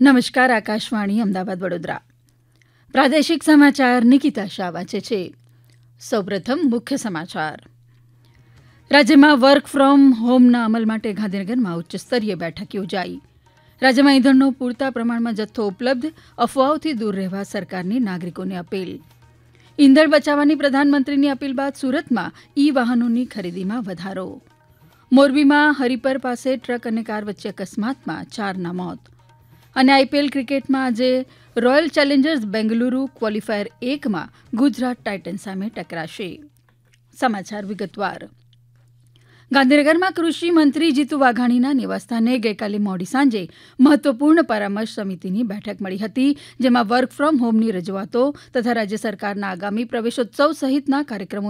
નમસ્કાર. આકાશવાણી અમદાવાદ વડોદરા પ્રાદેશિક સમાચાર નિકિતા શાહ વાંચે છે. સૌપ્રથમ મુખ્ય સમાચાર. રાજ્યમાં વર્ક ફ્રોમ હોમના અમલ માટે ગાંધીનગરમાં ઉચ્ચસ્તરીય બેઠક યોજાઈ. રાજ્યમાં ઇંધણનો પૂરતા પ્રમાણમાં જથ્થો ઉપલબ્ધ, અફવાઓથી દૂર રહેવા સરકારની નાગરિકોને અપીલ. ઇંધણ બચાવવાની પ્રધાનમંત્રીની અપીલ બાદ સુરતમાં ઇ વાહનોની ખરીદીમાં વધારો. મોરબીમાં હરિપર પાસે ટ્રક અને કાર વચ્ચે અકસ્માતમાં 4ના મોત. અને આઈપીએલ ક્રિકેટમાં આજે royal Challengers Bengaluru qualifier 1માં Gujarat Titans સામે ટકરાશે. સમાચાર વિગતવાર. ગાંધીનગરમાં કૃષિ મંત્રી જીતુ વાઘાણીના નિવાસસ્થાને ગઈકાલે મોડી સાંજે મહત્વપૂર્ણ પરામર્શ સમિતિની બેઠક મળી હતી, જેમાં વર્ક ફ્રોમ હોમની રજૂઆતો તથા રાજ્ય સરકારના આગામી પ્રવેશોત્સવ સહિતના કાર્યક્રમો